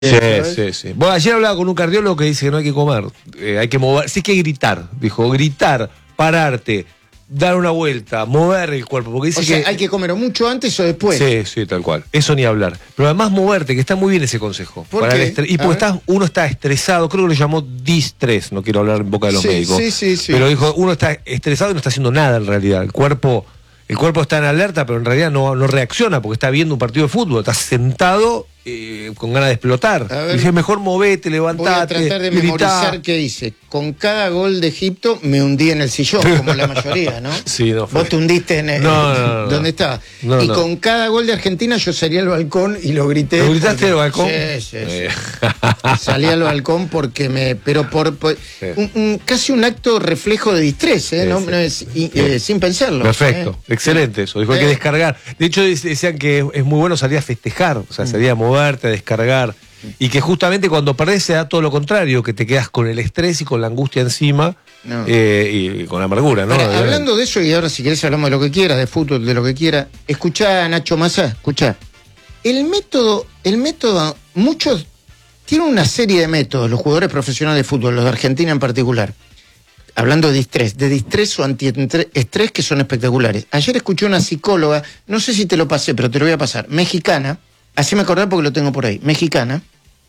Sí. Bueno, ayer hablaba con un cardiólogo que dice que no hay que comer, hay que mover, sí, hay que gritar, dijo, gritar, pararte, dar una vuelta, mover el cuerpo, porque dice hay que comer o mucho antes o después. Sí, tal cual, eso ni hablar, pero además moverte, que está muy bien ese consejo. ¿Por qué? Y porque uno está estresado, creo que lo llamó distrés, no quiero hablar en boca de los médicos, sí. pero dijo, uno está estresado y no está haciendo nada en realidad, el cuerpo está en alerta, pero en realidad no reacciona porque está viendo un partido de fútbol, está sentado con ganas de explotar. Dice, mejor movete, levantate. Voy a tratar de memorizar qué dice. Con cada gol de Egipto me hundí en el sillón, como la mayoría, ¿no? Sí, no fue. Vos te hundiste en el... No. ¿Dónde estaba? Con cada gol de Argentina yo salí al balcón y lo grité. ¿Lo gritaste al balcón? Sí. Salí al balcón porque pero casi un acto reflejo de distrés, sin pensarlo. Perfecto, excelente eso. Dijo, hay que descargar. De hecho, decían que es muy bueno salir a festejar, o sea, salir a moverte, a descargar. Y que justamente cuando perdés se da todo lo contrario, que te quedas con el estrés y con la angustia encima y con la amargura, ¿no? Ahora, hablando de eso, y ahora si querés hablamos de lo que quieras, de fútbol, de lo que quieras, escuchá a Nacho Mazá, escuchá. El método, muchos tienen una serie de métodos, los jugadores profesionales de fútbol, los de Argentina en particular, hablando de distrés o antiestrés, que son espectaculares. Ayer escuché una psicóloga, no sé si te lo pasé, pero te lo voy a pasar, mexicana, así me acordé porque lo tengo por ahí, mexicana.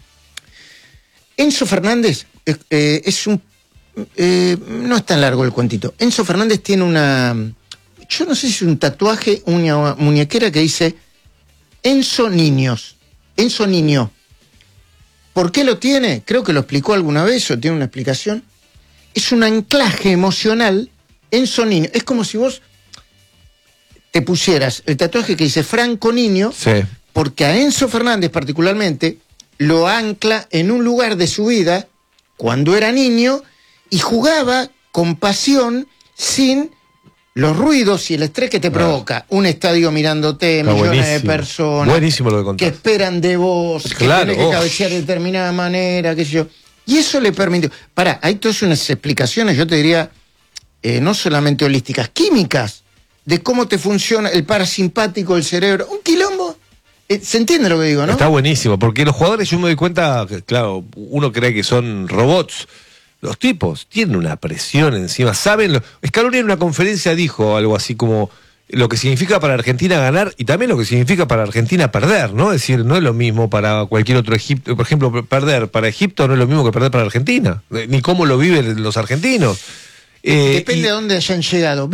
Enzo Fernández no es tan largo el cuentito. Enzo Fernández tiene yo no sé si es un tatuaje, una muñequera que dice Enzo Niño. ¿Por qué lo tiene? Creo que lo explicó alguna vez o tiene una explicación. Es un anclaje emocional, Enzo Niño. Es como si vos te pusieras el tatuaje que dice Franco Niño, porque a Enzo Fernández particularmente lo ancla en un lugar de su vida cuando era niño y jugaba con pasión sin los ruidos y el estrés que te provoca un estadio mirándote, millones de personas buenísimo lo que contás, que esperan de vos, que tenés que cabecear de determinada manera, qué sé yo. Y eso le permitió. Hay todas unas explicaciones, yo te diría, no solamente holísticas, químicas, de cómo te funciona el parasimpático, el cerebro. Un quilombo. ¿Se entiende lo que digo, no? Está buenísimo, porque los jugadores, yo me doy cuenta, que, claro, uno cree que son robots. Los tipos tienen una presión encima, saben. Scaloni en una conferencia dijo algo así como lo que significa para Argentina ganar y también lo que significa para Argentina perder, ¿no? Es decir, no es lo mismo para cualquier otro Egipto. Por ejemplo, perder para Egipto no es lo mismo que perder para Argentina, ni cómo lo viven los argentinos. Depende de dónde hayan llegado.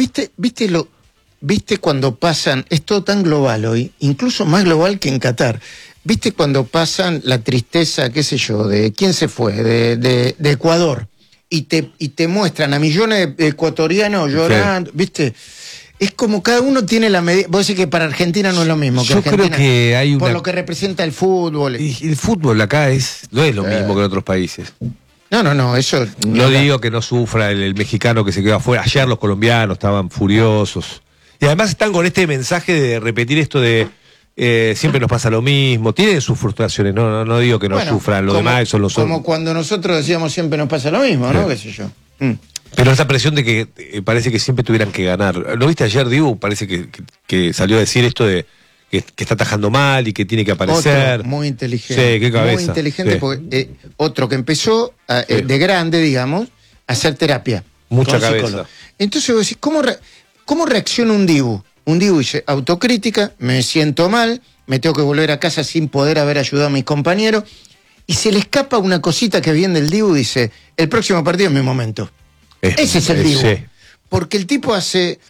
¿Viste cuando pasan, es todo tan global hoy, incluso más global que en Qatar? ¿Viste cuando pasan la tristeza, qué sé yo, de quién se fue, de Ecuador, y te muestran a millones de ecuatorianos llorando, ¿viste? Es como cada uno tiene la medida. Vos decís que para Argentina no es lo mismo que Argentina. Yo creo que hay por lo que representa el fútbol. Y el fútbol acá no es lo mismo que en otros países. No, eso... No digo que no sufra el mexicano que se quedó afuera. Ayer los colombianos estaban furiosos. Y además están con este mensaje de repetir esto de siempre nos pasa lo mismo. Tienen sus frustraciones, no digo que no sufran, lo demás eso lo son. Como cuando nosotros decíamos siempre nos pasa lo mismo, ¿no? Qué sé yo. Pero esa presión de que parece que siempre tuvieran que ganar. ¿Lo viste ayer, Dibu? Parece que salió a decir esto de que está atajando mal y que tiene que aparecer. Otro, muy inteligente. Sí, qué cabeza. Muy inteligente porque otro que empezó de grande, digamos, a hacer terapia. Mucha cabeza. Entonces vos decís, ¿cómo reacciona un Dibu? Un Dibu dice, autocrítica, me siento mal, me tengo que volver a casa sin poder haber ayudado a mis compañeros, y se le escapa una cosita que viene del Dibu, dice, el próximo partido es mi momento. Ese es el Dibu. Sí. Porque el tipo hace,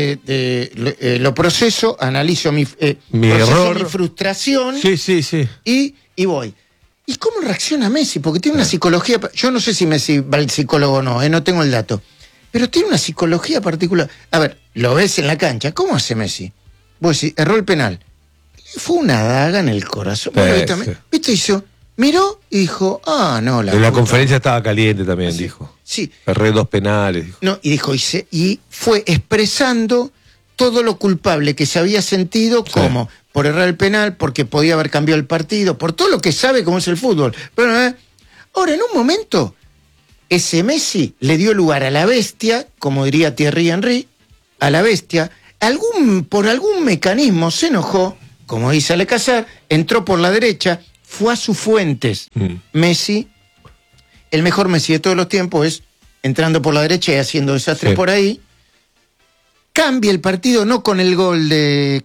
lo proceso, analizo mi error, mi frustración, y voy. ¿Y cómo reacciona Messi? Porque tiene una psicología, yo no sé si Messi va al psicólogo o no, no tengo el dato. Pero tiene una psicología particular. A ver, lo ves en la cancha. ¿Cómo hace Messi? Vos decís, erró el penal. Fue una daga en el corazón. ¿Viste? Hizo, miró y dijo, no, en la conferencia estaba caliente también, dijo. Sí. Erré 2 penales. Dijo. No, y dijo, y fue expresando todo lo culpable que se había sentido, como por errar el penal, porque podía haber cambiado el partido, por todo lo que sabe cómo es el fútbol. Pero ahora, en un momento, ese Messi le dio lugar a la bestia, como diría Thierry Henry, a la bestia, por algún mecanismo se enojó, como dice Alcázar, entró por la derecha, fue a sus fuentes. Messi, el mejor Messi de todos los tiempos, es entrando por la derecha y haciendo desastres por ahí. Cambia el partido no con el gol de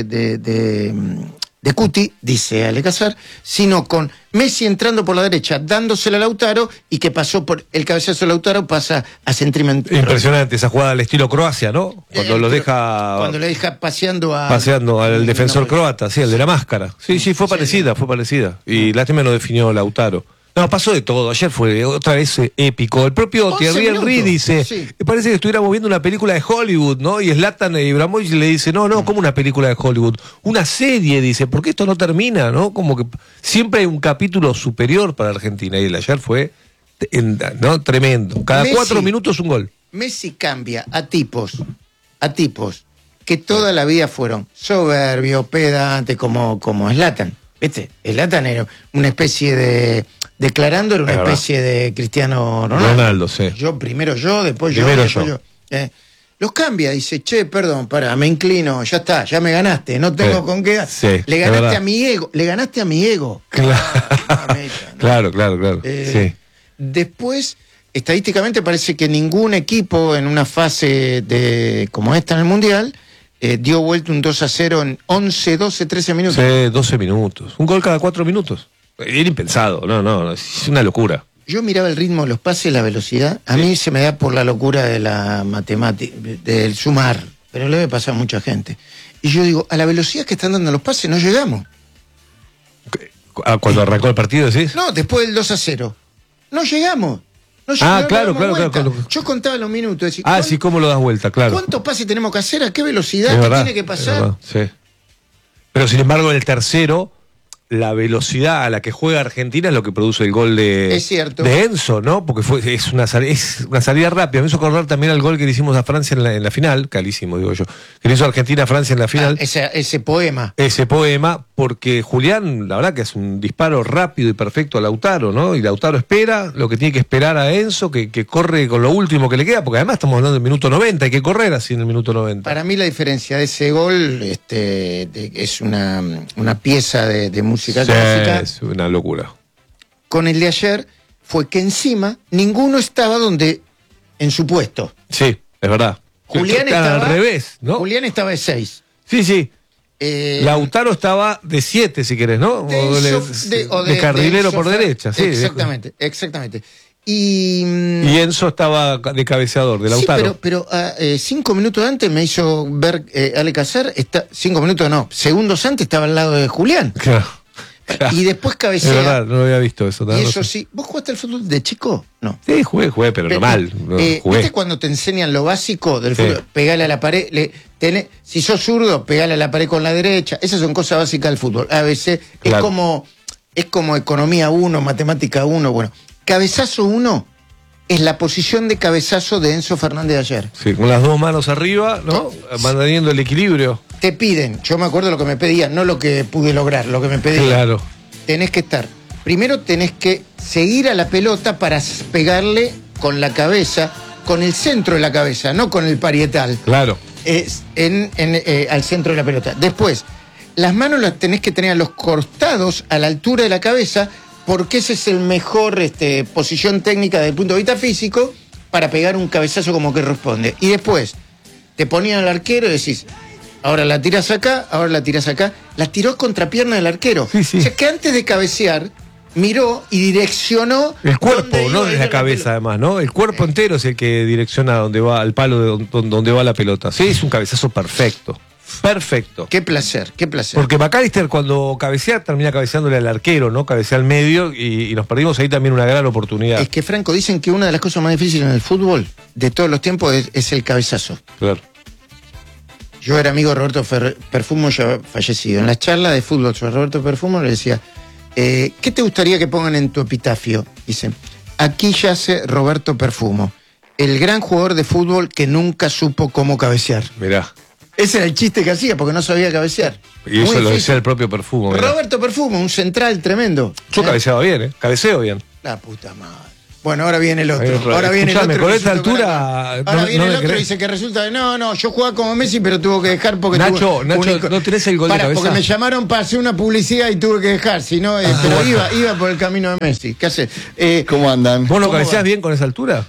Cuti, dice Ale Casar, sino con Messi entrando por la derecha, dándosela a Lautaro, y que pasó por el cabezazo de Lautaro, pasa a Centrimente. Impresionante esa jugada al estilo Croacia, ¿no? Cuando lo deja... Cuando le deja paseando al defensor croata, sí, el de la máscara. Sí, fue parecida. Y lástima no definió Lautaro. No, pasó de todo. Ayer fue otra vez épico. El propio Thierry Henry dice, me parece que estuviéramos viendo una película de Hollywood, ¿no? Y Zlatan Ibrahimovic le dice, no, como una película de Hollywood. Una serie, dice, porque esto no termina, ¿no? Como que siempre hay un capítulo superior para Argentina. Y el ayer fue, ¿no? Tremendo. Cada Messi, 4 minutos un gol. Messi cambia a tipos que toda la vida fueron soberbios, pedantes, como Zlatan. ¿Viste? Zlatan era una especie de... Declarando era una especie de Cristiano Ronaldo. Sí. Primero yo, después yo. Los cambia, dice, che, perdón, me inclino, ya está, ya me ganaste, no tengo con qué... le ganaste a mi ego, Claro. Sí. Después, estadísticamente parece que ningún equipo en una fase como esta en el Mundial dio vuelta un 2-0 en 11, 12, 13 minutos. Sí, 12 minutos. Un gol cada 4 minutos. Era impensado, no, es una locura. Yo miraba el ritmo de los pases, la velocidad. A mí se me da por la locura de la matemática, del sumar, pero le debe pasar a mucha gente. Y yo digo, a la velocidad que están dando los pases no llegamos. ¿Cuando arrancó el partido decís? No, después del 2-0. No llegamos. Claro. Yo contaba los minutos. Decir, sí, ¿cómo lo das vuelta? Claro. ¿Cuántos pases tenemos que hacer? ¿A qué velocidad? ¿Qué tiene que pasar? Sí. Pero sin embargo, en el tercero, la velocidad a la que juega Argentina es lo que produce el gol de Enzo, ¿no? Porque es una salida rápida. Me hizo acordar también al gol que le hicimos a Francia en la final, calísimo, digo yo, que le hizo Argentina a Francia en la final. Ese poema. Ese poema, porque Julián, la verdad que es un disparo rápido y perfecto a Lautaro, ¿no? Y Lautaro espera lo que tiene que esperar a Enzo, que corre con lo último que le queda, porque además estamos hablando del minuto 90, hay que correr así en el minuto 90. Para mí la diferencia de ese gol es una pieza de música clásica. Es una locura. Con el de ayer fue que encima ninguno estaba en su puesto. Sí, es verdad. Julián estaba al revés, ¿no? Julián estaba de 6. Sí. Lautaro estaba de 7, si querés, ¿no? De carrilero por derecha. Sí, exactamente. Y Enzo estaba de cabeceador, de Lautaro. Sí, pero 5 minutos antes me hizo ver Ale Casar, 5 minutos no, segundos antes estaba al lado de Julián. Claro. Y después cabecea. Es verdad, no lo había visto eso. Y eso sí. ¿Vos jugaste al fútbol de chico? No. Sí, jugué, pero normal. Jugué. ¿Viste cuando te enseñan lo básico del fútbol? Pegale a la pared. Si sos zurdo, pegale a la pared con la derecha. Esas son cosas básicas del fútbol. A veces claro. es como economía 1, matemática 1. Bueno, cabezazo 1 es la posición de cabezazo de Enzo Fernández ayer. Sí, con las 2 manos arriba, ¿no? Manteniendo el equilibrio. Te piden, yo me acuerdo lo que me pedían, no lo que pude lograr, lo que me pedían. Claro. Tenés que estar. Primero tenés que seguir a la pelota para pegarle con la cabeza, con el centro de la cabeza, no con el parietal. Claro. Al centro de la pelota. Después, las manos las tenés que tener a los costados, a la altura de la cabeza, porque esa es el mejor posición técnica desde el punto de vista físico para pegar un cabezazo como que responde. Y después, te ponían al arquero y decís, ahora la tirás acá, ahora la tirás acá. La tiró contra pierna del arquero. Sí. O sea que antes de cabecear, miró y direccionó. El cuerpo, no es la cabeza además, ¿no? El cuerpo entero es el que direcciona donde va, al palo donde va la pelota. Sí, es un cabezazo perfecto. Perfecto. Qué placer. Porque McAllister cuando cabecea termina cabeceándole al arquero, ¿no? Cabecea al medio y nos perdimos ahí también una gran oportunidad. Es que, Franco, dicen que una de las cosas más difíciles en el fútbol de todos los tiempos es el cabezazo. Claro. Yo era amigo de Roberto Perfumo, ya fallecido. En la charla de fútbol sobre Roberto Perfumo le decía, ¿qué te gustaría que pongan en tu epitafio? Dice, aquí yace Roberto Perfumo, el gran jugador de fútbol que nunca supo cómo cabecear. Mirá. Ese era el chiste que hacía, porque no sabía cabecear. Y eso lo decía el propio Perfumo. Roberto Perfumo, un central tremendo. Yo cabeceaba bien, cabeceo bien. La puta madre. Bueno, ahora viene el otro. Ahora viene el Escuchame, otro. con esta resultó altura, Ahora no- viene no el me otro y crees. dice que resulta. No, yo jugaba como Messi, pero tuvo que dejar porque Nacho, tuvo ¿no tenés el gol de cabeza? Porque me llamaron para hacer una publicidad y tuve que dejar. Si no, pero iba por el camino de Messi. ¿Qué hace? ¿Cómo andan? ¿Vos no ¿Cómo cabeceás va? bien con esa altura?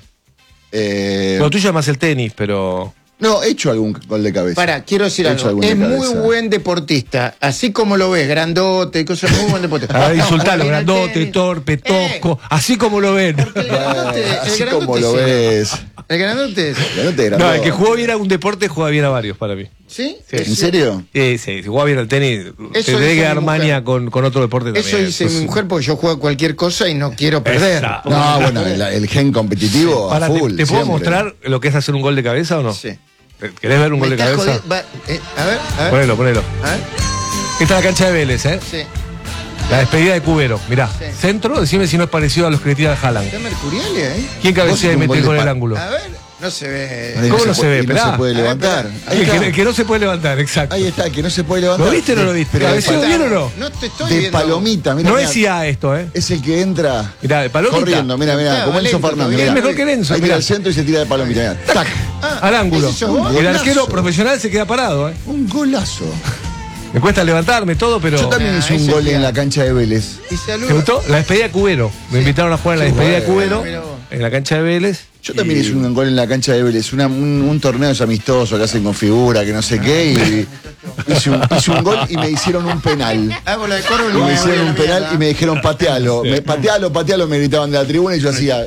Lo tuyo es más el tenis, pero... No, he hecho algún gol de cabeza. Quiero decir He hecho algo. algún Es de muy cabeza. buen deportista. Así como lo ves, grandote y cosas, muy buen deportista. A insultarlo, juega bien al grandote, tenis. torpe, tosco, así como lo ven. Porque el grandote, Así el como grandote lo sí. ves. El grandote es. Grandote, No, grandote. el que jugó bien a un deporte juega bien a varios para mí. ¿Sí? ¿En serio? Sí, si juega bien al tenis, te Eso tenés dice que dar mi mujer. maña con otro deporte también. Eso dice mi mujer porque yo juego a cualquier cosa y no quiero perder. Exacto. No, bueno, el gen competitivo Pará, a full. ¿te puedo siempre. mostrar lo que es hacer un gol de cabeza o no? Sí. ¿Querés ver un Me gol de estás cabeza? jodiendo. A ver. Ponelo. A ver. Esta es la cancha de Vélez, ¿eh? Sí. La despedida de Cubero. Mirá, Sí. centro, decime si no es parecido a los que le tira Haaland. ¿Está Mercuriale ahí? ¿Quién cabecea y Vos mete un el gol gol de en el pa- ángulo? A ver, no se ve. Ay, ¿Cómo no se ve? y no Esperá. se puede A ver, levantar. esperá. Ahí El está. que, el que no se puede levantar, exacto. Ahí está, que no se puede levantar. ¿Lo viste o no lo viste? Pero ¿Cabeció de- bien o no? No te estoy De viendo. palomita, mira. No es IA esto, ¿eh? Es el que entra Mirá, de palomita. corriendo, mira, Está, como Enzo lento Fernández. todavía. mirá. Es mejor que Enzo, Ahí mirá. tira al centro y se tira de palomita. mirá. ¡Tac! Al ángulo. ¿ese sos vos? El Golazo. arquero profesional se queda parado, ¿eh? Un golazo. Me cuesta levantarme todo, pero... Yo también hice un ese gol es en ya. la cancha de Vélez. Y ¿Te saluda. gustó? La despedida de Cubero. Me invitaron a jugar en la despedida de bueno. Cubero, Mira vos. en la cancha de Vélez. Yo también Y- hice un gol en la cancha de Vélez, un torneo amistoso que hacen con figura, que no sé qué, y hice un gol y me hicieron un penal. Hago la de Corben Y me hicieron un penal mierda. y me dijeron patealo. Patealo, me gritaban de la tribuna y yo hacía.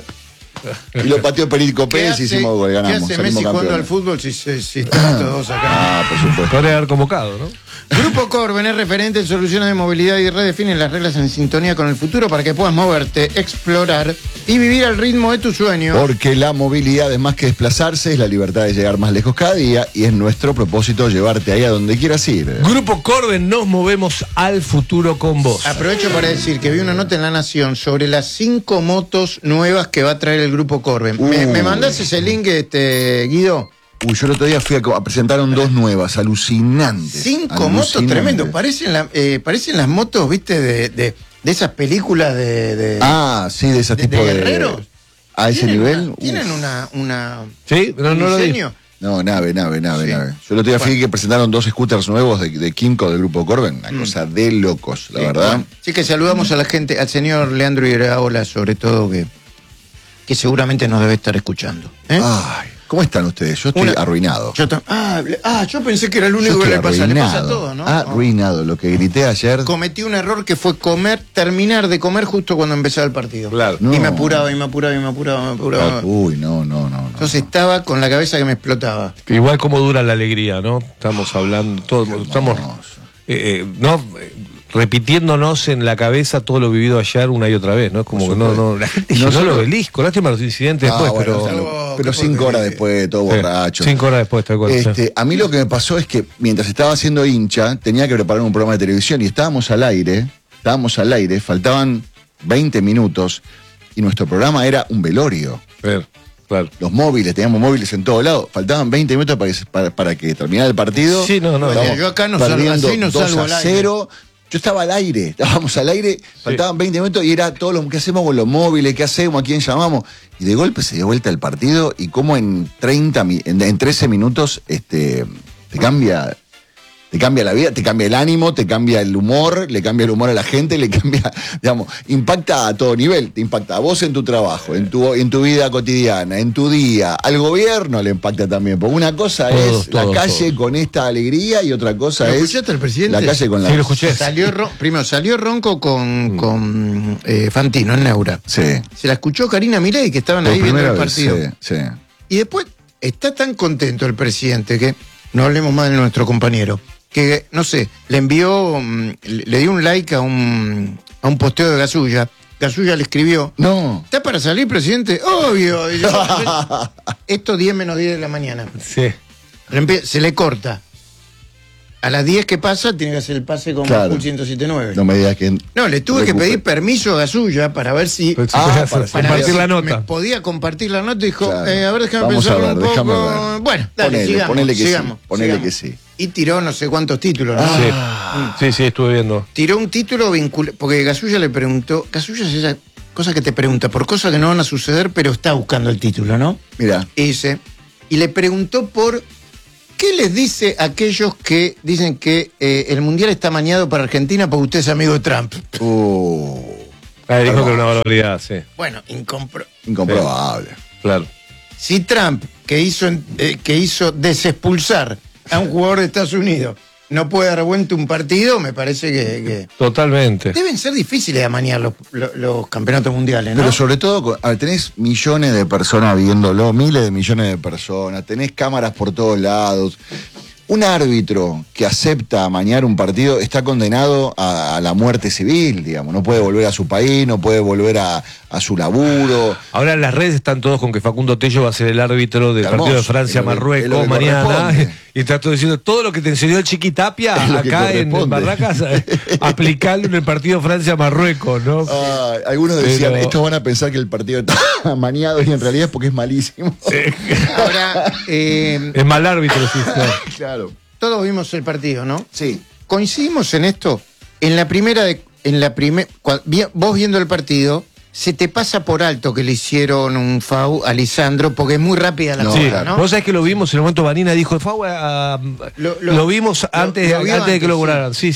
Y lo pateó Perico ¿Qué Pérez y hace- hicimos gol, ¿Qué ganamos. hace salimos Messi jugando al campeones. fútbol si están todos acá? Ah, por supuesto. Podría haber convocado, ¿no? Grupo Corben es referente en soluciones de movilidad y redefine las reglas en sintonía con el futuro para que puedas moverte, explorar y vivir al ritmo de tu sueño. Porque la movilidad es más que desplazarse, es la libertad de llegar más lejos cada día y es nuestro propósito llevarte ahí a donde quieras ir. Grupo Corben, nos movemos al futuro con vos. Aprovecho para decir que vi una nota en La Nación sobre las 5 motos nuevas que va a traer el Grupo Corben. ¿Me mandás ese link, Guido? Uy, yo el otro día fui a presentaron dos nuevas, alucinantes. 5 motos alucinantes. tremendo. Parecen las motos, viste, de esas películas de Ah, sí, de ese de tipo de. guerreros. A ese ¿Tienen nivel. una- ¿Tienen uf. una ¿Sí? No, no lo vi. diseño? No, nave. Sí. Yo el otro día fui que presentaron dos scooters nuevos de Kimco del grupo Corben. Una cosa de locos, la verdad. Sí, que saludamos a la gente, al señor Leandro Iraola, sobre todo, que seguramente nos debe estar escuchando. ¿eh? Ay, ¿cómo están ustedes? Yo estoy Una- arruinado. Yo pensé que era el Yo único que estoy le pasa. Le pasa a arruinado. todos, ¿no? Arruinado. Lo que grité ayer. Cometí un error que fue terminar de comer justo cuando empezaba el partido. Claro. No. Y me apuraba. Uy, no. Entonces estaba con la cabeza que me explotaba. Igual como dura la alegría, ¿no? Estamos hablando, estamos repitiéndonos en la cabeza todo lo vivido ayer una y otra vez, ¿no? Es como que no, la gente Y llenó nosotros- el obelisco, lástima los incidentes Ah, después, bueno, pero... pero 5 horas después, todo Sí, borracho. 5 horas después, tal cual. sí. A mí lo que me pasó es que mientras estaba haciendo hincha, tenía que preparar un programa de televisión y estábamos al aire, faltaban 20 minutos y nuestro programa era un velorio. Claro. Los móviles, teníamos móviles en todo lado, faltaban 20 minutos para que terminara el partido. Sí, no, Estábamos yo acá no salgo perdiendo así, no 2 salgo a al aire. 0. Yo estaba al aire, estábamos al aire, faltaban 20 minutos y era todo lo que hacemos con los móviles, qué hacemos, a quién llamamos. Y de golpe se dio vuelta el partido y como en 13 minutos te cambia la vida, te cambia el ánimo, te cambia el humor, le cambia el humor a la gente, le cambia, digamos, impacta a todo nivel, te impacta a vos en tu trabajo, en tu vida cotidiana, en tu día, al gobierno le impacta también, porque una cosa Todos, es la todos, calle todos. con esta alegría y otra cosa ¿Lo es escuchaste al presidente? la calle con la... Sí, lo escuché. Primero salió Ronco con Fantino en Neura. Sí. Se la escuchó Karina Milei, que estaban Por ahí viendo primera el vez, partido. sí. Y después está tan contento el presidente que no hablemos más de nuestro compañero. Que, no sé, le envió, le dio un like a un posteo de Gasulla. Gasulla le escribió: No. ¿está para salir, presidente? Obvio. Y esto 10 menos 10 de la mañana. Sí. Se le corta. A las 10 que pasa, tiene que hacer el pase con Claro. Full 107.9. No me digas que... No, le tuve que pedir permiso a Gasulla para ver si Pero si Ah, podías para compartir ver la si nota. me podía compartir la nota y dijo, Claro. a ver, déjame Vamos pensar a ver, un poco. déjame ver. Bueno, dale, Ponele que sigamos. sí, ponele que sí. Y tiró no sé cuántos títulos, ¿no? Sí, estuve viendo. Tiró un título vinculado, porque Gasulla le preguntó, Gasulla Cosa que te pregunta, por cosas que no van a suceder, pero está buscando el título, ¿no? Mira. Y le preguntó por qué les dice a aquellos que dicen que el Mundial está amañado para Argentina porque usted es amigo de Trump. Dijo que era una barbaridad, sí. Bueno, Incomprobable. Claro. Si Trump, que hizo desexpulsar a un jugador de Estados Unidos, no puede dar vuelta un partido, me parece que Totalmente. deben ser difíciles de amañar los campeonatos mundiales, ¿no? Pero sobre todo, tenés millones de personas viéndolo, miles de millones de personas, tenés cámaras por todos lados. Un árbitro que acepta amañar un partido está condenado a la muerte civil, digamos. No puede volver a su país, no puede volver a su laburo. Ahora en las redes están todos con que Facundo Tello va a ser el árbitro del partido de Francia-Marruecos mañana. Y está todo diciendo, todo lo que te enseñó el Chiqui Tapia acá en Barracas, aplicarlo en el partido Francia-Marruecos, ¿no? Algunos decían, estos van a pensar que el partido está amañado y en realidad es porque es malísimo. Ahora, es mal árbitro, sí. Claro. Todos vimos el partido, ¿no? Sí. Coincidimos en esto. Vos viendo el partido, se te pasa por alto que le hicieron un FAU a Lisandro porque es muy rápida la jugada, ¿no? Vos sabés que lo vimos en el momento Vanina dijo FAU lo vimos antes de que lo cobraran. Sí.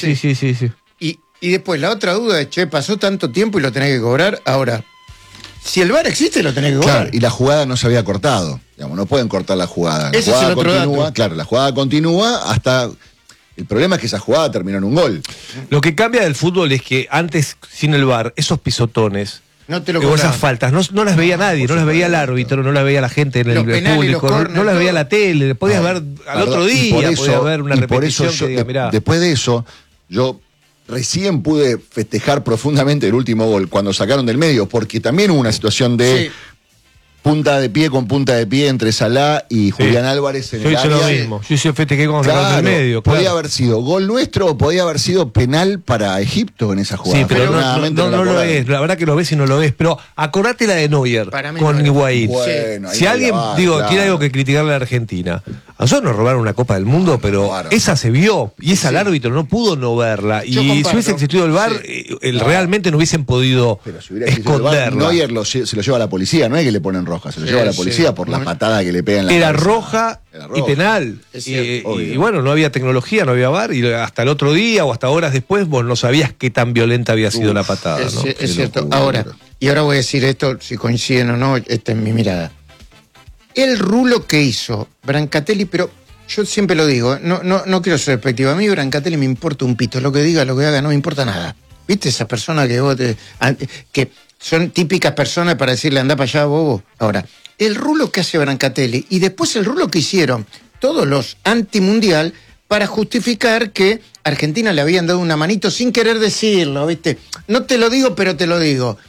Y después la otra duda es, pasó tanto tiempo y lo tenés que cobrar. Ahora, si el VAR existe, lo tenés que cobrar. Claro, y la jugada no se había cortado. Digamos, no pueden cortar la jugada. Ese es el otro dato. Claro, la jugada continúa hasta... El problema es que esa jugada terminó en un gol. Lo que cambia del fútbol es que antes, sin el VAR, esos pisotones, no te lo o esas faltas, no las veía nadie, no las veía el árbitro, no las veía la gente en el público, no las veía la tele, podías ver al otro día, podías ver una repetición que diga, mirá. Después de eso, yo recién pude festejar profundamente el último gol cuando sacaron del medio, porque también hubo una situación de punta de pie con punta de pie entre Salah y Julián Álvarez en el área. Yo hice lo mismo, yo hice festejé cuando sacaron del medio. Podía haber sido gol nuestro o podía haber sido penal para Egipto en esa jugada. Sí, pero no lo es, la verdad que lo ves y no lo ves, pero acordate la de Neuer con Higuaín. Bueno, si alguien, tiene algo que criticarle a la Argentina, a nosotros nos robaron una Copa del Mundo, pero esa se vio, y esa el árbitro no pudo no verla, y si hubiese existido el VAR, realmente no hubiesen podido esconderla. Neuer se lo lleva a la policía, no es que le ponen roja, se lo lleva a la policía por la patada que le pegan en la Era cabeza. roja y penal. Y bueno, no había tecnología, no había VAR, y hasta el otro día o hasta horas después vos no sabías qué tan violenta había sido la patada. Es cierto. Ahora voy a decir esto, si coinciden o no, esta es mi mirada. El rulo que hizo Brancatelli, pero yo siempre lo digo, no quiero ser despectivo. A mí Brancatelli me importa un pito, lo que diga, lo que haga, no me importa nada. ¿Viste esas personas que son típicas personas para decirle anda para allá, bobo? Ahora, el rulo que hace Brancatelli y después el rulo que hicieron todos los antimundial para justificar que a Argentina le habían dado una manito sin querer decirlo, ¿viste? No te lo digo, pero te lo digo.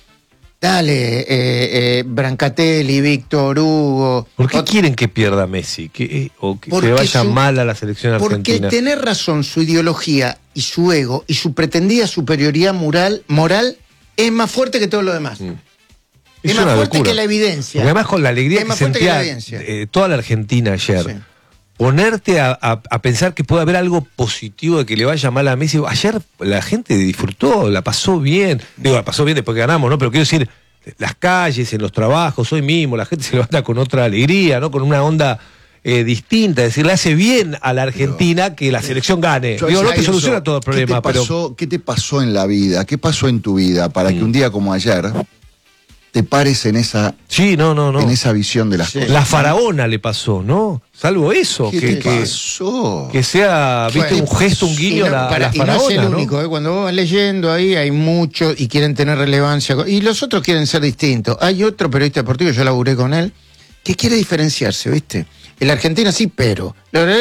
Dale, Brancatelli, Víctor Hugo. ¿Por qué quieren que pierda Messi? O que le vaya mal a la selección argentina. Porque tener razón, su ideología y su ego y su pretendida superioridad moral es más fuerte que todo lo demás. Es más fuerte que la evidencia. Porque además con la alegría que sentía toda la Argentina ayer. Sí. Ponerte a pensar que puede haber algo positivo de que le vaya mal a Messi. Ayer la gente disfrutó, la pasó bien. Digo, la pasó bien después que ganamos, ¿no? Pero quiero decir, las calles, en los trabajos, hoy mismo, la gente se levanta con otra alegría, ¿no? Con una onda distinta. Es decir, le hace bien a la Argentina que la selección gane. Digo, no te soluciona todo el problema, ¿Qué te pasó en la vida? ¿Qué pasó en tu vida para que un día como ayer te pares en esa en esa visión de las cosas? La faraona le pasó, ¿no? Salvo eso, pasó? Que sea, viste, un gesto, un guiño a la faraona. Y no es el único, cuando vos vas leyendo ahí hay muchos y quieren tener relevancia y los otros quieren ser distintos. Hay otro periodista deportivo, yo laburé con él, que quiere diferenciarse, ¿viste? En la Argentina sí, pero,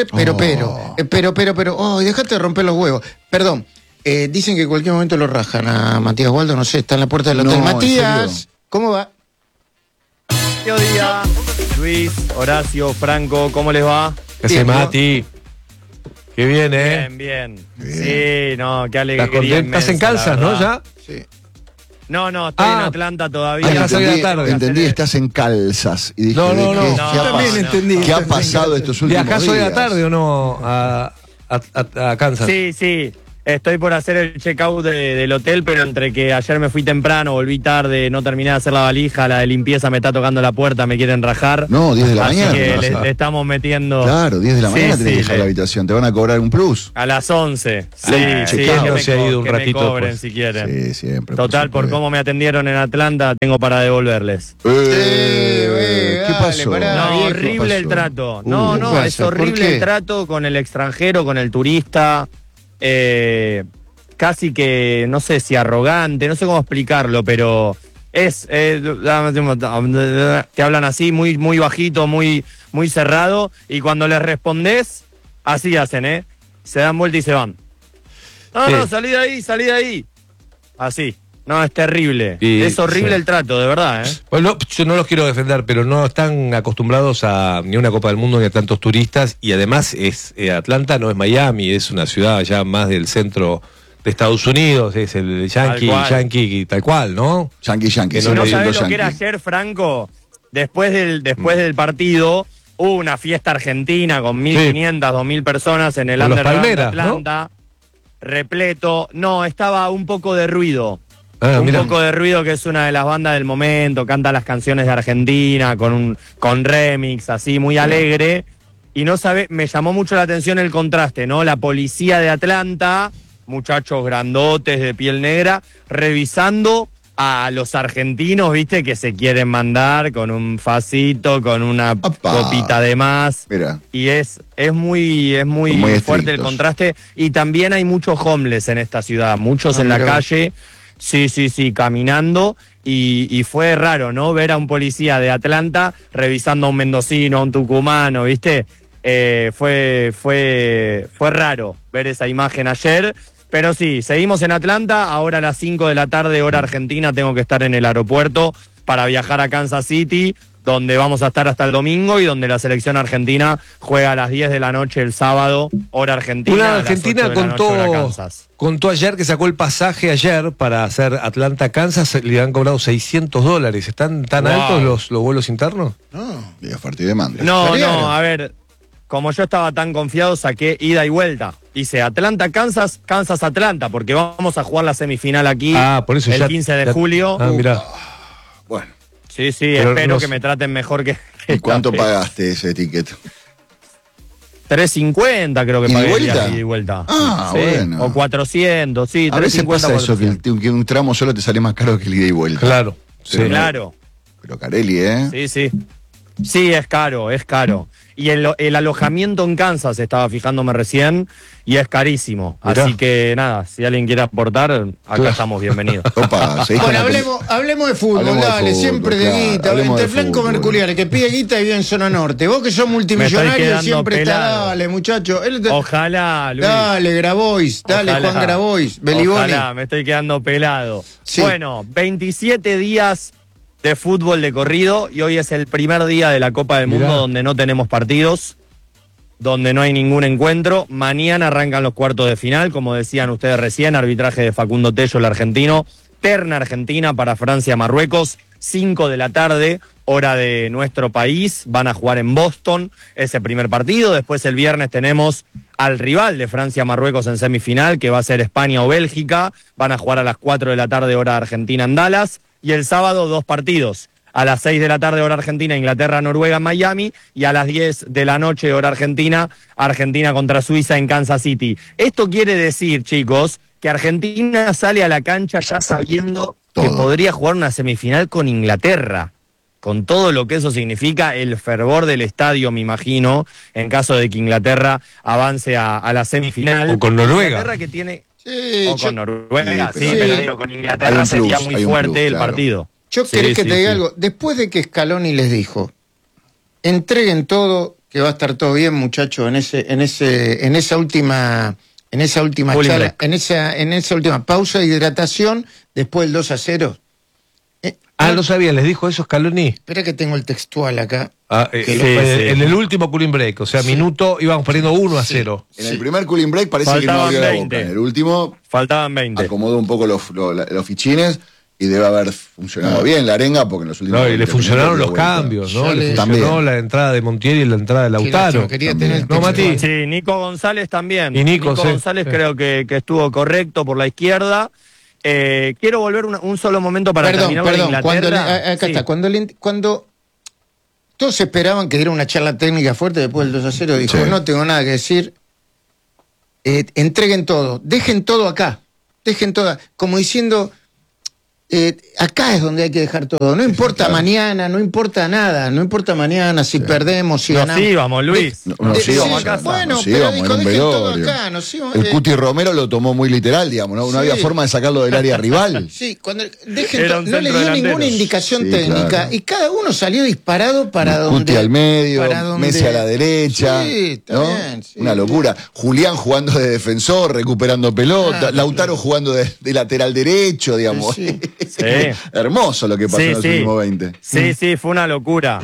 dejate de romper los huevos. Perdón, dicen que en cualquier momento lo rajan a Matías Waldo, no sé, está en la puerta del hotel. Matías, ¿cómo va? Buen día, Luis, Horacio, Franco, ¿cómo les va? ¿Qué hace Mati? Qué bien, ¿eh? Bien. Sí, no, qué alegría. ¿Estás en Calzas, no, ya? Sí. No, estoy en Atlanta todavía. Entendí, estás en Calzas. Y dije, no. También entendí. ¿Qué ha pasado estos últimos días? ¿Viajás hoy a la tarde o no a Kansas? Sí. Estoy por hacer el check-out del hotel, pero entre que ayer me fui temprano, volví tarde, no terminé de hacer la valija, la de limpieza me está tocando la puerta, me quieren rajar. No, 10 de la mañana. Así que te vas a- le estamos metiendo... Claro, 10 de la mañana tenés que dejar le- la habitación. Te van a cobrar un plus. A las 11. Sí, check-out. que me Se ha ido un que me ratito cobren después. si quieren. Sí, siempre. Total, por supuesto. cómo me atendieron en Atlanta, tengo para devolverles. ¿Qué dale, pasó? pará. No, viejo, horrible el pasó. trato. ¿qué No, pasa? es ¿Por horrible qué? el trato con el extranjero, con el turista. Casi que, no sé si arrogante, no sé cómo explicarlo, pero te hablan así, muy, muy bajito, muy, muy cerrado, y cuando les respondes, así hacen, se dan vuelta y se van. No, Sí. no, salí de ahí. Así. No, es terrible. Y- es horrible sí. el trato, de verdad, Bueno, yo no los quiero defender, pero no están acostumbrados a ni una Copa del Mundo ni a tantos turistas, y además Atlanta no es Miami, es una ciudad ya más del centro de Estados Unidos, es el Tal cual. Yankee, tal cual, ¿no? Yankee, Que Si no no le sabés los lo que era Yankees. ayer, Franco, después del partido, hubo una fiesta argentina con 1.500, 2.000 personas en el Con los Underground de Palmeras, ¿no? Atlanta, repleto. No, estaba un poco de ruido. Ah, un mirá. poco de ruido, que es una de las bandas del momento, canta las canciones de Argentina con remix, así muy alegre. Y no sabe, me llamó mucho la atención el contraste, ¿no? La policía de Atlanta, muchachos grandotes de piel negra, revisando a los argentinos, viste, que se quieren mandar con un facito, con una Apa. copita de más. Mira. Y es muy Muy fuerte el estrictos. contraste. Y también hay muchos homeless en esta ciudad, muchos Ah, en la mirá. calle, sí, caminando. Y fue raro, ¿no? Ver a un policía de Atlanta revisando a un mendocino, a un tucumano, ¿viste? Fue raro ver esa imagen ayer. Pero sí, seguimos en Atlanta. Ahora a las 5 de la tarde, hora argentina, tengo que estar en el aeropuerto para viajar a Kansas City, donde vamos a estar hasta el domingo y donde la selección argentina juega a las 10 de la noche el sábado, hora argentina. Una a las argentina 8 de la noche, hora Kansas. contó ayer que sacó el pasaje ayer para hacer Atlanta-Kansas, le han cobrado $600. ¿Están tan Wow. altos los vuelos internos? No. Y oferta y demanda. No, Variaron. a ver, como yo estaba tan confiado, saqué ida y vuelta. Hice Atlanta-Kansas, Kansas-Atlanta, porque vamos a jugar la semifinal aquí Por eso el ya- 15 de ya- julio. Ah, mirá. Bueno, Sí, Pero espero no que sé. me traten mejor que ¿y cuánto esta vez. pagaste ese ticket? 350 creo que ¿Ida y pagué el vuelta? ida y vuelta. Ah, Sí, bueno. O 400, sí, A veces 350, pasa eso, 400. que un tramo solo te sale más caro que el ida y vuelta. Claro. Sí. Claro, Pero Carelli, ¿eh? sí. Sí, es caro. Y el alojamiento en Kansas, estaba fijándome recién, y es carísimo. Mirá. Así que nada, si alguien quiere aportar, acá Claro. estamos bienvenidos. Opa, seguís con Bueno, la- hablemos de fútbol, Hablemos de dale, fútbol, siempre de claro, guita. hablemos Entre de Blanco fútbol. Mercurial, que pide guita y vive en zona norte. Vos que sos multimillonario quedando siempre está, pelado. dale, muchacho. Ojalá, Luis. Dale, Grabois, dale, Ojalá. Juan Grabois, Beliboni. Ojalá, me estoy quedando pelado. Sí. Bueno, 27 días de fútbol de corrido y hoy es el primer día de la Copa del Mundo Mirá. donde no tenemos partidos, donde no hay ningún encuentro. Mañana arrancan los cuartos de final, como decían ustedes recién, arbitraje de Facundo Tello, el argentino. Terna Argentina para Francia-Marruecos, 5 de la tarde, hora de nuestro país. Van a jugar en Boston ese primer partido. Después el viernes tenemos al rival de Francia-Marruecos en semifinal, que va a ser España o Bélgica. Van a jugar a las 4 de la tarde, hora Argentina en Dallas. Y el sábado 2 partidos. A las 6 de la tarde, hora Argentina, Inglaterra, Noruega, en Miami. Y a las 10 de la noche, hora Argentina, Argentina contra Suiza en Kansas City. Esto quiere decir, chicos, que Argentina sale a la cancha ya sabiendo que Todo. podría jugar una semifinal con Inglaterra. Con todo lo que eso significa, el fervor del estadio, me imagino, en caso de que Inglaterra avance a la semifinal. O con Noruega. Inglaterra que tiene... Sí, O con Noruega, Sí, sí, pero pero sí. digo, con Hay Inglaterra un sería plus, muy hay un fuerte plus, el claro. partido. Yo Sí, querés que sí, te diga sí. algo. Después de que Scaloni les dijo, entreguen todo, que va a estar todo bien, muchachos, en esa última Cooling charla, break. en esa última pausa de hidratación, después del 2-0. No sabía, les dijo eso Scaloni. Espera que tengo el textual acá. Que Sí, fue sí. en el último cooling break, o sea, minuto íbamos perdiendo 1-0. En el primer cooling break parece que no Faltaban abrió la 20. boca. En el último Faltaban 20. acomodó un poco los fichines y debe haber funcionado bien la arenga, porque en los últimos No, y le 20 funcionaron minutos los dio vuelta. cambios, ¿no? Yo Le le- funcionó También. la entrada de Montiel y la entrada de Lautaro. Quería También. tener el No, texto. Mati. Sí, Nico González también. Y Nico, sí. González Sí. creo que estuvo correcto por la izquierda. Quiero volver un solo momento para terminar lo de Perdón, cuando Inglaterra. acá Sí. está, cuando todos esperaban que diera una charla técnica fuerte después del 2-0, dijo, Sí. no tengo nada que decir, entreguen todo, dejen todo acá, dejen todo, como diciendo, acá es donde hay que dejar todo, no importa claro. mañana, no importa nada, no importa mañana si perdemos, si Nos ganamos. íbamos, Luis. Nos Sí, íbamos a casa. bueno, nos pero íbamos dijo, en un dejen todo velorio. acá, nos íbamos, El Cuti Romero lo tomó muy literal, digamos, no Sí. había forma de sacarlo del área rival. Sí, cuando dejen Era to- un no le dio centro ninguna delantero. indicación Sí, técnica claro. y cada uno salió disparado para Cuti donde. al medio, para donde- Messi a la derecha. Sí, está ¿no? bien, sí. Una locura. Julián jugando de defensor, recuperando pelota. Claro, Lautaro jugando de lateral derecho, digamos. Sí. Sí. Hermoso lo que pasó en los últimos 20. Sí, fue una locura.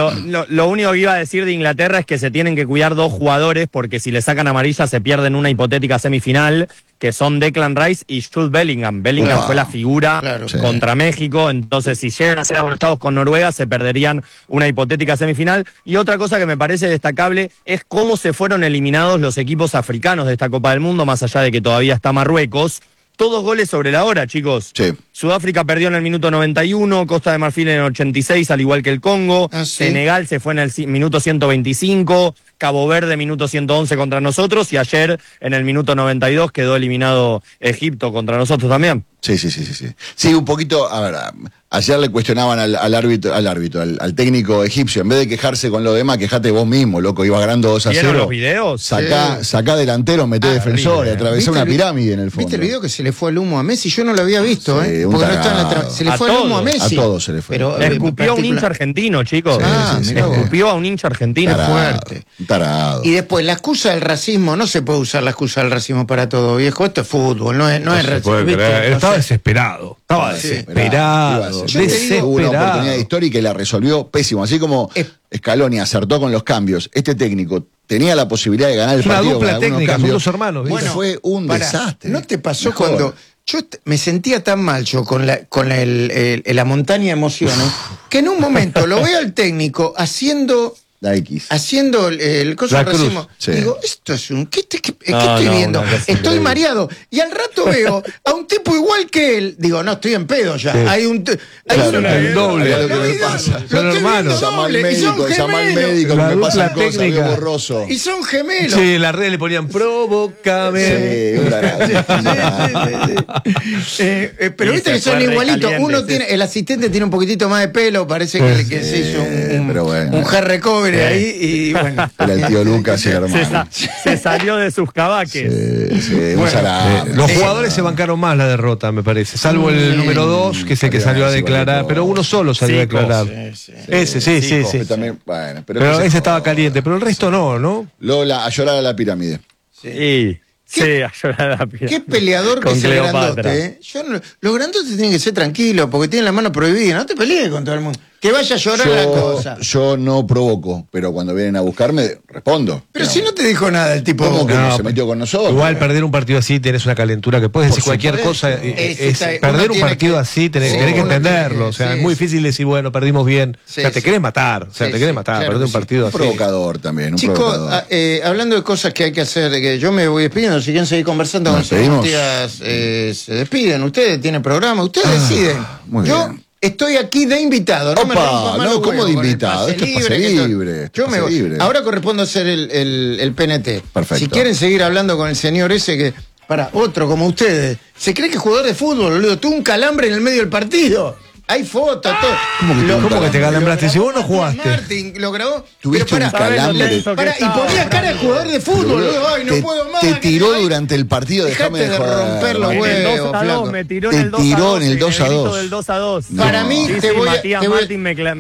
Lo único que iba a decir de Inglaterra es que se tienen que cuidar dos jugadores porque si le sacan amarilla se pierden una hipotética semifinal, que son Declan Rice y Jude Bellingham. Bellingham Wow. fue la figura Claro. Sí. contra México, entonces si llegan a ser amonestados con Noruega se perderían una hipotética semifinal. Y otra cosa que me parece destacable es cómo se fueron eliminados los equipos africanos de esta Copa del Mundo, más allá de que todavía está Marruecos. Todos goles sobre la hora, chicos. Sí. Sudáfrica perdió en el minuto 91, Costa de Marfil en el 86, al igual que el Congo. Ah, sí. Senegal se fue en el minuto 125, Cabo Verde minuto 111 contra nosotros y ayer en el minuto 92 quedó eliminado Egipto contra nosotros también. Sí. Sí, un poquito, a ver, ayer le cuestionaban al árbitro, al técnico egipcio, en vez de quejarse con lo demás, quejate vos mismo, loco, iba ganando 2-0. ¿Vieron los videos? Sacá delantero, meté defensor, horrible, atravesá una ¿Viste el- pirámide en el fondo. ¿Viste el video que se le fue el humo a Messi? Yo no lo había visto, Sí, un porque no está en la tarado. se le A fue el humo a todos, Messi. a todos se le fue. Pero, Escupió a un particular- hincha argentino, chicos. Sí, mirá vos. Escupió a un hincha argentino. Tarado, fuerte. un tarado. Y después, la excusa del racismo, no se puede usar la excusa del racismo para todo, viejo. Esto es fútbol, no es No se racismo. puede ¿viste? creer. Él No estaba sé. desesperado. Estaba Sí. desesperado. Yo te digo, Hubo una oportunidad Desesperado. histórica y la resolvió pésimo. Así como Es- Scaloni acertó con los cambios, este técnico tenía la posibilidad de ganar el Es una partido. dupla con algunos técnica, son cambios. dos hermanos, ¿viste? Bueno, fue un Pará, desastre. ¿no te pasó Mejor. cuando me sentía tan mal yo con la montaña de emociones que en un momento lo veo al técnico haciendo La X. el coso La del cruz, racismo? sí. Digo, esto es un ¿qué No, estoy no, viendo? una cosa Estoy increíble. mareado y al rato veo a un tipo igual que él. Digo, no, estoy en pedo ya. Sí. Hay un Claro, uno- el doble. Lo que Lo me vi pasa. doble. Son Lo estoy hermanos. viendo Llama al doble, y son médico, llama al gemelos. médico, La que me dupla pasan cosas, técnica. veo borroso. Y son gemelos. Sí, en las redes le ponían provócame. Sí, un tarado. Pero Y viste se que son fue igualitos. recaliente, Uno sí. tiene, el asistente tiene un poquitito más de pelo, parece que se hizo pero bueno. un hair recovery ahí y bueno. Era el tío Lucas y el hermano. Se salió de sus cabaques. Un salame. Los Sí. jugadores se bancaron más la derrota, me parece. Salvo el número 2, que es el que salió a declarar. Pero uno solo salió a Zico. declarar. Ese, sí. Pero también, bueno, pero Pero que se ese estaba joda. caliente, pero el resto no. Lola, a llorar a la pirámide. Sí, a llorar la piedra. Qué peleador que Con es el Cleopatra. grandote. Los grandotes tienen que ser tranquilos porque tienen la mano prohibida. No te pelees con todo el mundo. Que vaya a llorar la cosa. Yo no provoco, pero cuando vienen a buscarme, respondo. Pero si no te dijo nada el tipo. ¿Cómo que No, no se metió con nosotros? Igual perder un partido así tenés una calentura que puedes Por decir cualquier supuesto. cosa. Ese está- uno Perder un tiene partido que- así tenés sí, que uno tiene entenderlo. que- O sea, sí, es muy sí. difícil decir, bueno, perdimos bien. Sí, O sea, te sí. querés matar. O sea, Sí, te querés sí, matar. claro Perder que un sí. partido Un así. provocador también, un Chicos, provocador. hablando de cosas que hay que hacer, que yo me voy despidiendo, si quieren seguir conversando ¿Nos con despedimos? Matías, se despiden, ustedes tienen programa, ustedes deciden. muy Yo bien. estoy aquí de invitado, no me Opa, rompan más no, los ¿cómo huevos de con el invitado? pase Esto es pase que todo. libre, esto Yo es me pase voy. libre. Ahora corresponde hacer el PNT. Perfecto. Si quieren seguir hablando con el señor ese que, para otro como ustedes, se cree que es jugador de fútbol, boludo, tuvo un calambre en el medio del partido. Hay fotos, todo. ¿Cómo que tuvo un ¿Cómo que te calambraste? Si vos no Matías jugaste. Martín lo grabó. Tuviste Pero un pará, calambre. pará, y ponía cara de jugador de fútbol, boludo. Ay, no te, puedo más. te que tiró ay, durante el partido, déjame Dejate de joder, romper los hermano. En el huevos, 2-2, flaco. me tiró Te en el 2-2. tiró en el 2-2. grito del 2-2. Para mí, Sí, te sí, voy a- Matías te voy a- Martín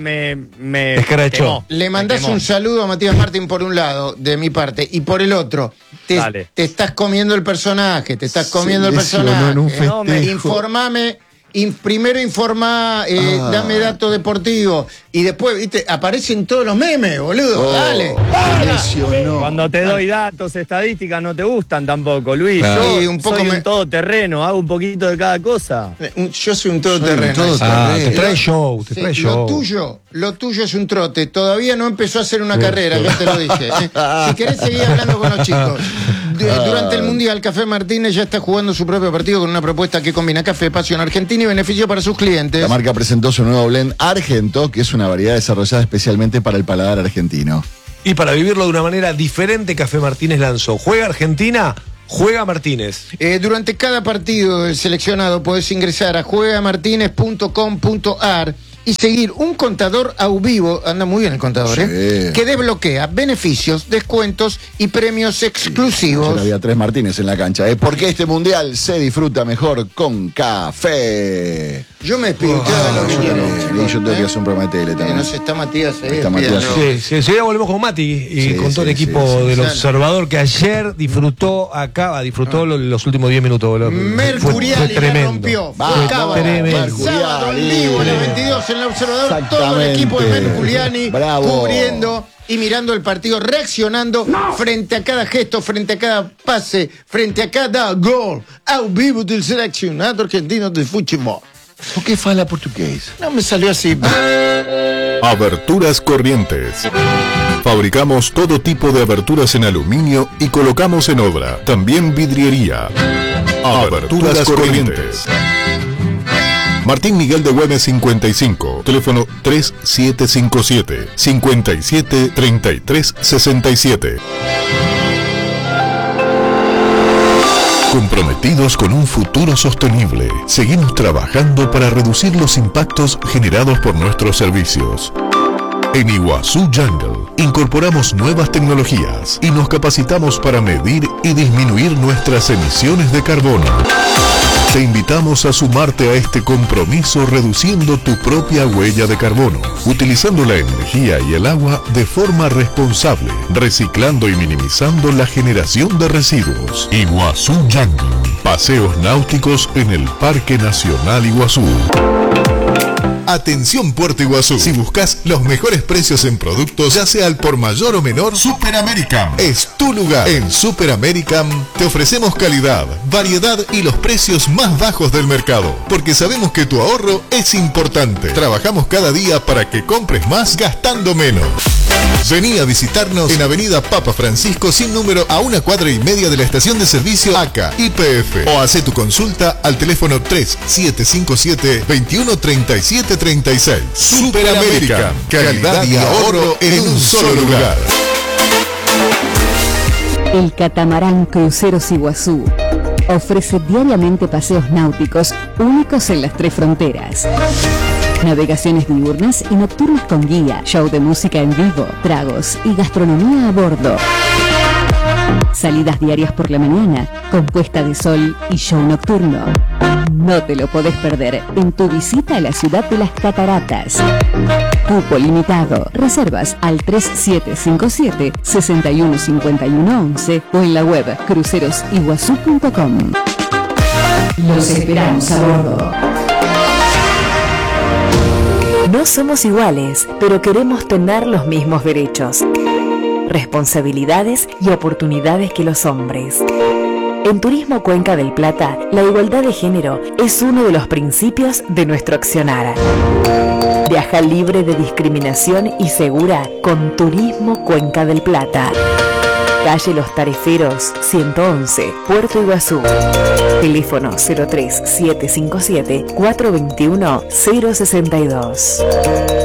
me Escrachó. quemó. Le mandás Me quemó. un saludo a Matías Martín por un lado, de mi parte, y por el otro, te Dale. estás comiendo el personaje, te estás Se comiendo el lesionó personaje. en un festejo. Informame primero informa, dame datos deportivos. Y después, viste, aparecen todos los memes, boludo. Dale. Impresionó. Cuando te doy datos, estadísticas, no te gustan tampoco, Luis. Claro. Yo soy un todoterreno, hago un poquito de cada cosa. Yo soy un todoterreno. Te trae show, te trae show. Lo tuyo es un trote. Todavía no empezó a hacer una carrera, ya te lo dije. Si querés seguir hablando con los chicos. Durante el Mundial, Café Martínez ya está jugando su propio partido con una propuesta que combina café, pasión argentina y beneficio para sus clientes. La marca presentó su nuevo blend Argento, que es una variedad desarrollada especialmente para el paladar argentino. Y para vivirlo de una manera diferente, Café Martínez lanzó Juega Argentina, Juega Martínez. Durante cada partido del seleccionado podés ingresar a juegamartinez.com.ar y seguir un contador a vivo, anda muy bien el contador, Sí. que desbloquea beneficios, descuentos y premios exclusivos. Ayer había 3 Martínez en la cancha, porque este mundial se disfruta mejor con café. Yo me despido, ustedes hagan lo que quieran, chicos, Yo tengo que hacer un programa de tele también. No sé, está Matías ahí. Está Matías. despídanlo. Sí, enseguida volvemos con Mati y Sí, con todo el sí, equipo sí, del sí. Observador que ayer disfrutó los últimos 10 minutos, boludo. Mercurial Fue tremendo. rompió. Vamos, Cábala. tremendo. Sábado en vivo, a las 22 en el Observador. Todo el equipo de Mercuriani Bravo. cubriendo y mirando el partido, reaccionando frente a cada gesto, frente a cada pase, frente a cada gol. Ao vivo del seleccionado argentino de fútbol. ¿Por qué fala portugués? No me salió así. Aberturas Corrientes. Fabricamos todo tipo de aberturas en aluminio y colocamos en obra. También vidriería. Aberturas Corrientes. Martín Miguel de Güemes 55, teléfono 3757-573367. Comprometidos con un futuro sostenible, seguimos trabajando para reducir los impactos generados por nuestros servicios. En Iguazú Jungle incorporamos nuevas tecnologías y nos capacitamos para medir y disminuir nuestras emisiones de carbono. Te invitamos a sumarte a este compromiso reduciendo tu propia huella de carbono, utilizando la energía y el agua de forma responsable, reciclando y minimizando la generación de residuos. Iguazú Jungle, paseos náuticos en el Parque Nacional Iguazú. Atención Puerto Iguazú. Si buscas los mejores precios en productos, ya sea al por mayor o menor, Super American es tu lugar. En Super American te ofrecemos calidad, variedad y los precios más bajos del mercado, porque sabemos que tu ahorro es importante. Trabajamos cada día para que compres más gastando menos. Vení a visitarnos en Avenida Papa Francisco sin número a 1,5 cuadras de la estación de servicio ACA YPF o hace tu consulta al teléfono 3757-213736. Super American, calidad y ahorro en un solo lugar. El catamarán Cruceros Iguazú ofrece diariamente paseos náuticos únicos en las 3 fronteras. Navegaciones diurnas y nocturnas con guía, show de música en vivo, tragos y gastronomía a bordo. Salidas diarias por la mañana, con puesta de sol y show nocturno. No te lo podés perder en tu visita a la ciudad de las Cataratas. Cupo limitado. Reservas al 3757-615111 o en la web crucerosiguazú.com. Los esperamos a bordo. No somos iguales, pero queremos tener los mismos derechos, responsabilidades y oportunidades que los hombres. En Turismo Cuenca del Plata, la igualdad de género es uno de los principios de nuestro accionar. Viaja libre de discriminación y segura con Turismo Cuenca del Plata. Calle Los Tariferos, 111, Puerto Iguazú. Teléfono 03757-421-062.